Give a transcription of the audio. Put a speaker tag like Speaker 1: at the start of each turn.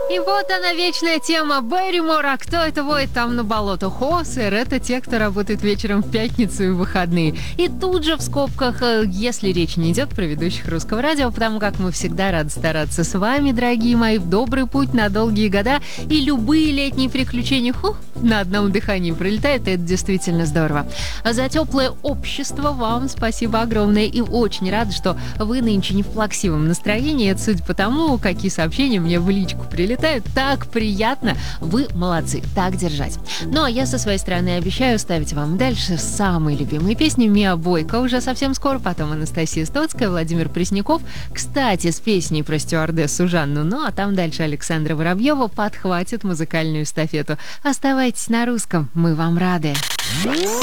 Speaker 1: И вот она, вечная тема Берримор. А кто это воет там на болото? Хосер. Это те, кто работает вечером в пятницу и в выходные. И тут же в скобках, если речь не идет про ведущих Русского радио, потому как мы всегда рады стараться с вами, дорогие мои, в добрый путь на долгие года. И любые летние приключения, на одном дыхании пролетают. Это действительно здорово. За теплое общество вам спасибо огромное. И очень рада, что вы нынче не в плаксивом настроении. Это судя по тому, какие сообщения мне в личку прилетают. Так приятно. Вы молодцы. Так держать. Ну, а я со своей стороны обещаю ставить вам дальше самые любимые песни. Миа Бойко уже совсем скоро, потом Анастасия Стоцкая, Владимир Пресняков. Кстати, с песней про стюардессу Жанну. Ну, а там дальше Александра Воробьева подхватит музыкальную эстафету. Оставайтесь на русском. Мы вам рады.